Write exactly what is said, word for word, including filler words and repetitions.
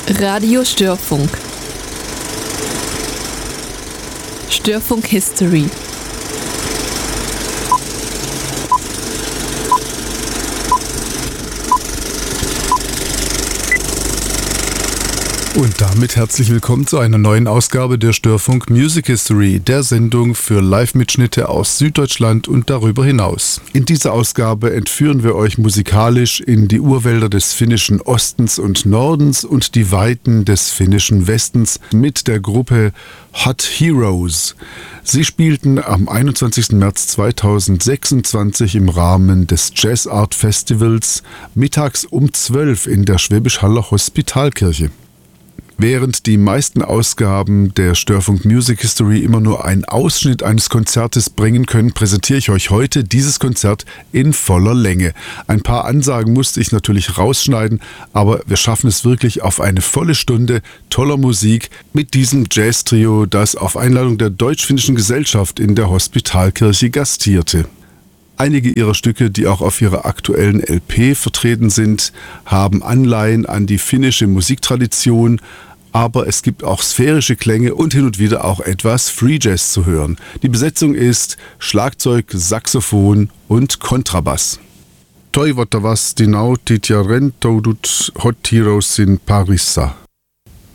Radio Störfunk. Störfunk History. Und damit herzlich willkommen zu einer neuen Ausgabe der Störfunk Music History, der Sendung für Live-Mitschnitte aus Süddeutschland und darüber hinaus. In dieser Ausgabe entführen wir euch musikalisch in die Urwälder des finnischen Ostens und Nordens und die Weiten des finnischen Westens mit der Gruppe Hot Heroes. Sie spielten am einundzwanzigsten März zweitausendsechsundzwanzig im Rahmen des Jazz Art Festivals mittags um zwölf in der Schwäbisch-Haller Hospitalkirche. Während die meisten Ausgaben der Störfunk Music History immer nur einen Ausschnitt eines Konzertes bringen können, präsentiere ich euch heute dieses Konzert in voller Länge. Ein paar Ansagen musste ich natürlich rausschneiden, aber wir schaffen es wirklich auf eine volle Stunde toller Musik mit diesem Jazz-Trio, das auf Einladung der Deutsch-Finnischen Gesellschaft in der Hospitalkirche gastierte. Einige ihrer Stücke, die auch auf ihrer aktuellen L P vertreten sind, haben Anleihen an die finnische Musiktradition, aber es gibt auch sphärische Klänge und hin und wieder auch etwas Free Jazz zu hören. Die Besetzung ist Schlagzeug, Saxophon und Kontrabass. Toivottavasti nautit ja rentoudut Hot Heroesin parissa.